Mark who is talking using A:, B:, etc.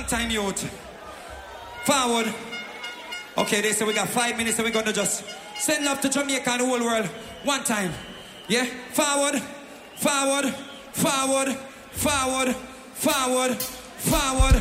A: time youth. Forward. Okay, they say we got 5 minutes and we're gonna just send love to Jamaica and the whole world. One time. Yeah? Forward. Forward. Forward. Forward. Forward. Forward.